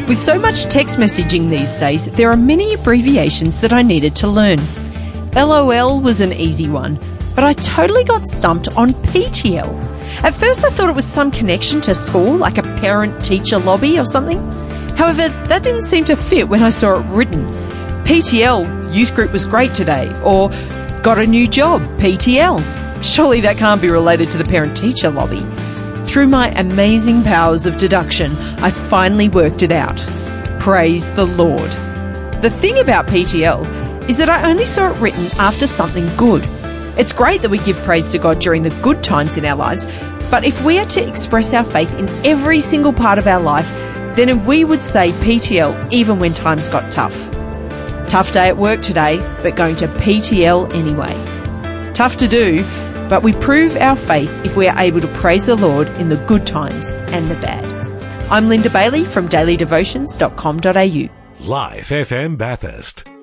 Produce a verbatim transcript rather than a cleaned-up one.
With so much text messaging these days, there are many abbreviations that I needed to learn. LOL was an easy one, but I totally got stumped on P T L. At first I thought it was some connection to school, like a parent-teacher lobby or something. However, that didn't seem to fit when I saw it written. P T L, youth group was great today, or got a new job, P T L. Surely that can't be related to the parent-teacher lobby. Through my amazing powers of deduction, I finally worked it out. Praise the Lord. The thing about P T L is that I only saw it written after something good. It's great that we give praise to God during the good times in our lives, but if we are to express our faith in every single part of our life, then we would say P T L even when times got tough. Tough day at work today, but going to P T L anyway. Tough to do, but we prove our faith if we are able to praise the Lord in the good times and the bad. I'm Linda Bailey from daily devotions dot com dot a u. Live F M Bathurst.